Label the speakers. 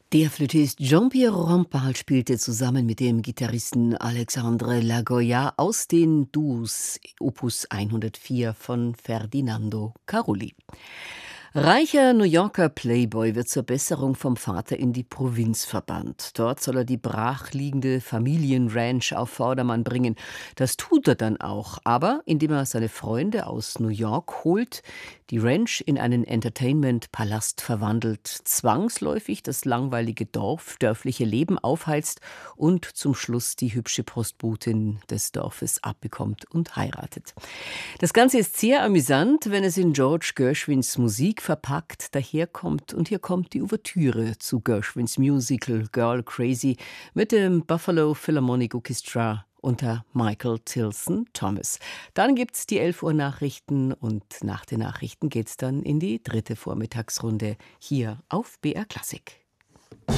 Speaker 1: Der Flötist Jean-Pierre Rampal spielte zusammen mit dem Gitarristen Alexandre Lagoya aus den Duos Opus 104 von Ferdinando Carulli. Reicher New Yorker Playboy wird zur Besserung vom Vater in die Provinz verbannt. Dort soll er die brachliegende Familienranch auf Vordermann bringen. Das tut er dann auch, aber indem er seine Freunde aus New York holt, die Ranch in einen Entertainment-Palast verwandelt, zwangsläufig das langweilige dörfliche Leben aufheizt und zum Schluss die hübsche Postbotin des Dorfes abbekommt und heiratet. Das Ganze ist sehr amüsant, wenn es in George Gershwins Musik verpackt daherkommt. Und hier kommt die Ouvertüre zu Gershwins Musical Girl Crazy mit dem Buffalo Philharmonic Orchestra unter Michael Tilson Thomas. Dann gibt's die 11 Uhr Nachrichten und nach den Nachrichten geht's dann in die dritte Vormittagsrunde hier auf BR Klassik.